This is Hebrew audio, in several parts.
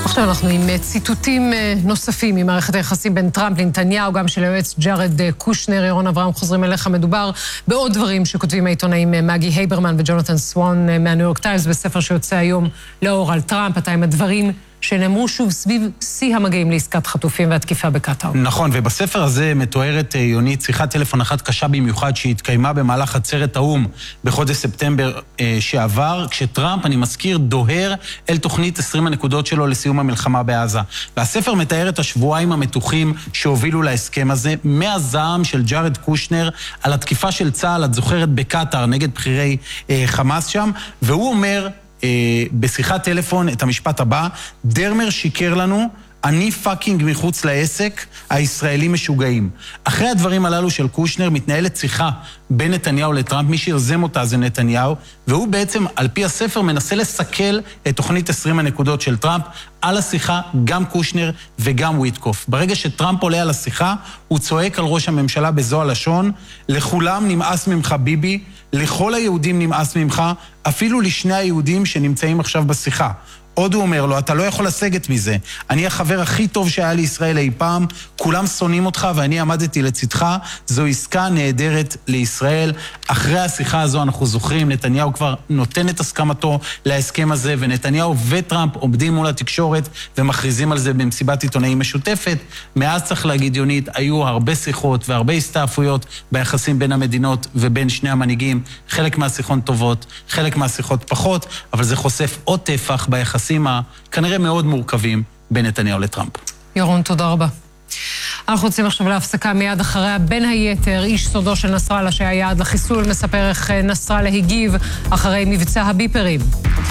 עכשיו אנחנו עם ציטוטים נוספים ממערכת היחסים בין טראמפ לנתניהו, גם של היועץ ג'ארד קושנר. ירון אברהם, חוזרים אליך. מדובר בעוד דברים שכותבים העיתונאים מגי הייברמן וג'ונתן סוואן מהניו יורק טיימס, בספר שיוצא היום לאור על טראמפ. אתה עם הדברים שנאמרו שוב סביב שיא המגעים לעסקת חטופים והתקיפה בקטאר. נכון, ובספר הזה מתוארת יונית שיחת טלפון אחת קשה במיוחד שהתקיימה במהלך עצרת האו"ם בחודש ספטמבר שעבר, כשטראמפ, אני מזכיר, דוהר אל תוכנית 20 הנקודות שלו לסיום המלחמה בעזה. והספר מתאר את השבועיים המתוחים שהובילו להסכם הזה, מהזעם של ג'ארד קושנר על התקיפה של צה"ל, את זוכרת, בקטאר נגד בחירי חמאס שם, והוא אומר בשיחת טלפון את המשפט הבא: דרמר שיקר לנו, אני פאקינג מחוץ לעסק, הישראלים משוגעים. אחרי הדברים הללו של קושנר מתנהלת שיחה בין נתניהו לטראמפ, מי שיוזם אותה זה נתניהו, והוא בעצם על פי הספר מנסה לסכל את תוכנית 20 הנקודות של טראמפ. על השיחה גם קושנר וגם וויטקוף. ברגע שטראמפ עולה על השיחה, הוא צועק על ראש הממשלה בזו הלשון: לכולם נמאס ממך ביבי, לכל היהודים נמאס ממך, אפילו לשני היהודים שנמצאים עכשיו בשיחה. עוד הוא אומר לו: אתה לא יכול לסגת מזה, אני החבר הכי טוב שהיה לישראל אי פעם, כולם שונאים אותך ואני עמדתי לצדך, זו עסקה נהדרת לישראל. אחרי השיחה הזו אנחנו זוכרים, נתניהו כבר נותן את הסכמתו להסכם הזה, ונתניהו וטראמפ עומדים מול התקשורת ומכריזים על זה במסיבת עיתונאים משותפת. מאז, צריך להגיד יונית, היו הרבה שיחות והרבה הסתעפויות ביחסים בין המדינות ובין שני המנהיגים. חלק מהשיחות טובות, חלק מהשיחות פחות, אבל זה חושף עוד טפח ביחסים כנראה מאוד מורכבים בין נתניהו לטראמפ. ירון, תודה רבה. אנחנו רוצים עכשיו להפסקה. מיד אחריה, בין היתר, איש סודו של נסראללה שהיה יעד לחיסול, מספר איך נסראללה הגיב אחרי מבצע הביפרים.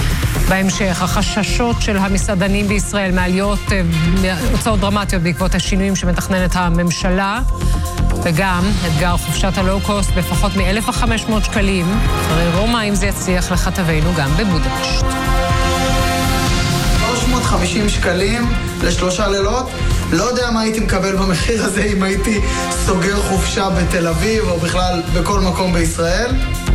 בהמשך, החששות של המסעדנים בישראל מעליות הוצאות דרמטיות בעקבות השינויים שמתכננת הממשלה, וגם אתגר חופשת הלואו-קוסט בפחות מ-1,500 שקלים. הרי רומא, אם זה יצליח, לכתבנו גם בבודפשט. 350 שקלים לשלושה לילות. לא יודע מה הייתי מקבל במחיר הזה אם הייתי סוגר חופשה בתל אביב או בכלל בכל מקום בישראל.